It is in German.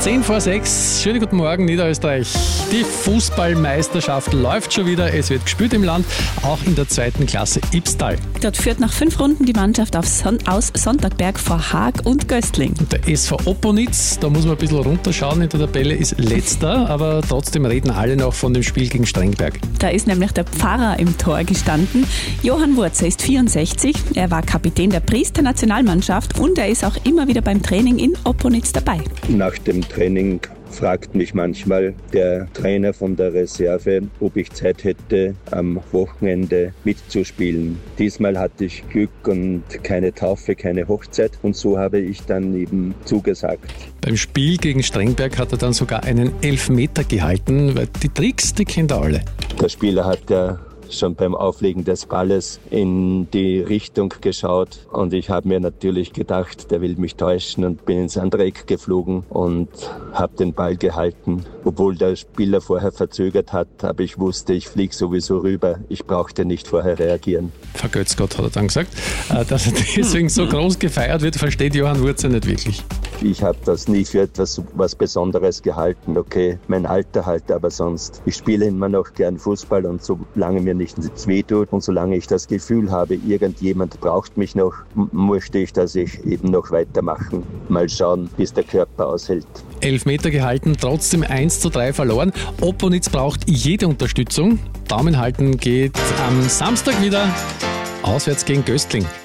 5:10. Schönen guten Morgen, Niederösterreich. Die Fußballmeisterschaft läuft schon wieder. Es wird gespielt im Land, auch in der 2. Klasse Ibstal. Dort führt nach 5 Runden die Mannschaft aus Sonntagberg vor Haag und Göstling. Und der SV Opponitz, da muss man ein bisschen runterschauen in der Tabelle, ist letzter, aber trotzdem reden alle noch von dem Spiel gegen Strengberg. Da ist nämlich der Pfarrer im Tor gestanden. Johann Wurzer ist 64. Er war Kapitän der Priester-Nationalmannschaft und er ist auch immer wieder beim Training in Opponitz dabei. Nach dem Training fragt mich manchmal der Trainer von der Reserve, ob ich Zeit hätte, am Wochenende mitzuspielen. Diesmal hatte ich Glück und keine Taufe, keine Hochzeit und so habe ich dann eben zugesagt. Beim Spiel gegen Strengberg hat er dann sogar einen Elfmeter gehalten, weil die Tricks, die kennt er alle. Der Spieler hat ja schon beim Auflegen des Balles in die Richtung geschaut und ich habe mir natürlich gedacht, der will mich täuschen und bin ins andere Eck geflogen und habe den Ball gehalten. Obwohl der Spieler vorher verzögert hat, aber ich wusste, ich fliege sowieso rüber. Ich brauchte nicht vorher reagieren. Vergötzt Gott, hat er dann gesagt. Dass er deswegen so groß gefeiert wird, versteht Johann Wurzer nicht wirklich. Ich habe das nie für etwas was Besonderes gehalten. Okay, mein Alter halt, aber sonst. Ich spiele immer noch gern Fußball und solange mir nichts wehtut und solange ich das Gefühl habe, irgendjemand braucht mich noch, möchte ich, dass ich eben noch weitermachen. Mal schauen, bis der Körper aushält. 11 Meter gehalten, trotzdem 1:3 verloren. Opponitz braucht jede Unterstützung. Daumen halten geht am Samstag wieder auswärts gegen Göstling.